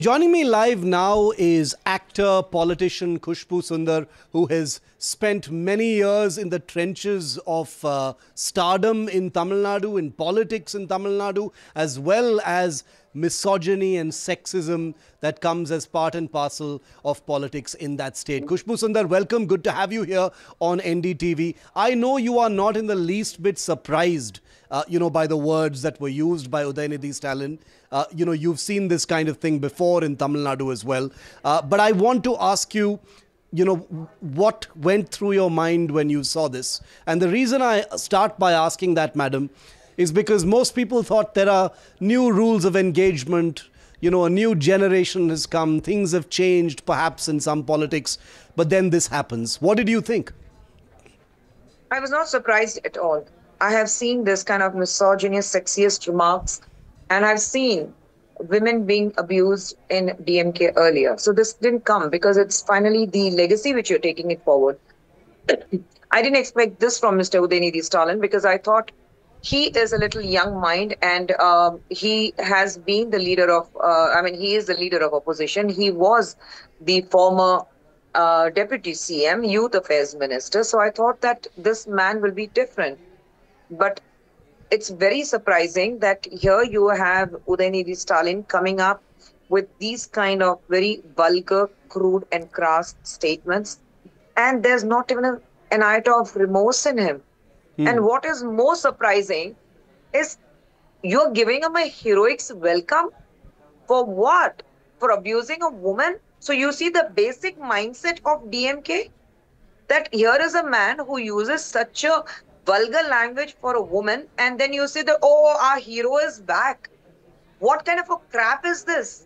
Joining me live now is actor, politician Khushbu Sundar, who has spent many years in the trenches of stardom in Tamil Nadu, in politics in Tamil Nadu, as well as misogyny and sexism that comes as part and parcel of politics in that state. Khushbu Sundar, welcome. Good to have you here on NDTV. I know you are not in the least bit surprised by the words that were used by Udayanidhi Stalin. You've seen this kind of thing before in Tamil Nadu as well. But I want to ask you, what went through your mind when you saw this? And the reason I start by asking that, madam, is because most people thought there are new rules of engagement. A new generation has come. Things have changed, perhaps, in some politics. But then this happens. What did you think? I was not surprised at all. I have seen this kind of misogynist, sexist remarks, and I've seen women being abused in DMK earlier. So this didn't come because it's finally the legacy which you're taking it forward. I didn't expect this from Mr. Udayanidhi Stalin because I thought he is a little young mind and he has been the leader of, he is the leader of opposition. He was the former Deputy CM, Youth Affairs Minister. So I thought that this man will be different. But it's very surprising that here you have Udayanidhi Stalin coming up with these kind of very vulgar, crude and crass statements. And there's not even an iota of remorse in him. And what is more surprising is you're giving him a heroics welcome. For what? For abusing a woman? So you see the basic mindset of DMK? That here is a man who uses such a vulgar language for a woman, and then you say that, oh, our hero is back. What kind of a crap is this?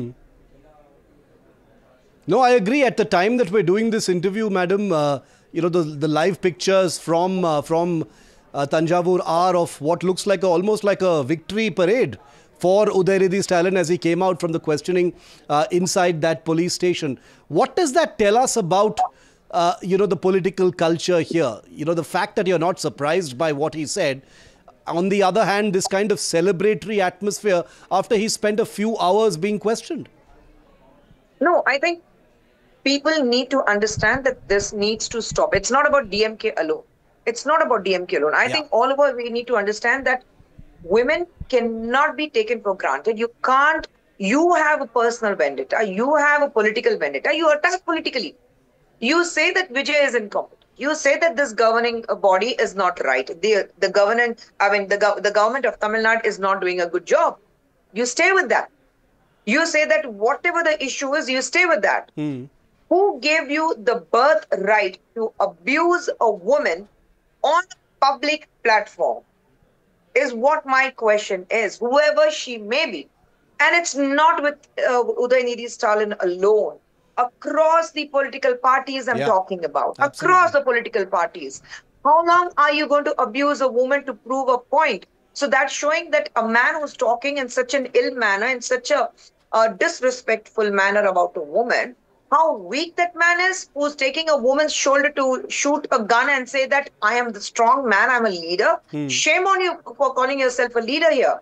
No, I agree. At the time that we're doing this interview, madam, the live pictures from Tanjavur are of what looks like almost like a victory parade for Udayanidhi Stalin as he came out from the questioning inside that police station. What does that tell us about the political culture here? The fact that you're not surprised by what he said. On the other hand, this kind of celebratory atmosphere after he spent a few hours being questioned. No, I think people need to understand that this needs to stop. It's not about DMK alone. It's not about DMK alone. I think all of us, we need to understand that women cannot be taken for granted. You have a personal vendetta. You have a political vendetta. You attack politically. You say that Vijay is incompetent. You say that this governing body is not right. The government of Tamil Nadu is not doing a good job. You stay with that. You say that whatever the issue is, you stay with that. Who gave you the birthright to abuse a woman on a public platform? Is what my question is. Whoever she may be. And it's not with Udayanidhi Stalin alone. Across the political parties I'm talking about. Absolutely. Across the political parties. How long are you going to abuse a woman to prove a point? So that's showing that a man who's talking in such an ill manner, in such a disrespectful manner about a woman, how weak that man is, who's taking a woman's shoulder to shoot a gun and say that I am the strong man, I'm a leader. Shame on you for calling yourself a leader here.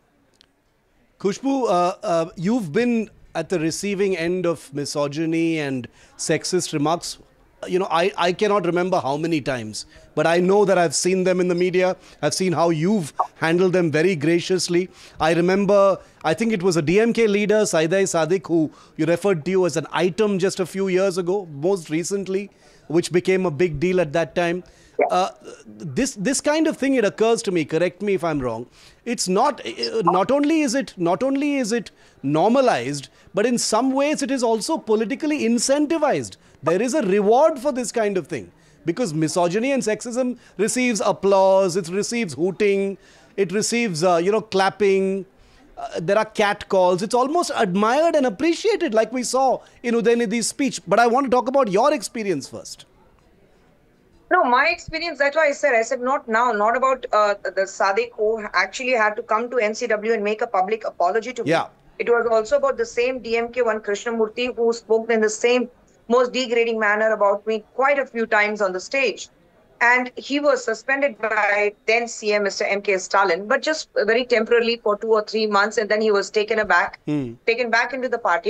Khushbu, you've been at the receiving end of misogyny and sexist remarks. I cannot remember how many times, but I know that I've seen them in the media. I've seen how you've handled them very graciously. I remember, I think it was a DMK leader, Saidai Sadiq, who you referred to as an item just a few years ago, most recently, which became a big deal at that time. This kind of thing, it occurs to me, correct me if I'm wrong, it's not only is it normalized, but in some ways it is also politically incentivized. There is a reward for this kind of thing because misogyny and sexism receives applause, it receives hooting, it receives clapping, there are cat calls. It's almost admired and appreciated like we saw in Udayanidhi's speech. But I want to talk about your experience first. No, my experience, that's why I said not now, not about the Sadiq who actually had to come to NCW and make a public apology to me. It was also about the same DMK one Krishnamurthy who spoke in the same most degrading manner about me quite a few times on the stage. and he was suspended by then CM Mr. M.K. Stalin, but just very temporarily for 2 or 3 months, and then he was taken back into the party.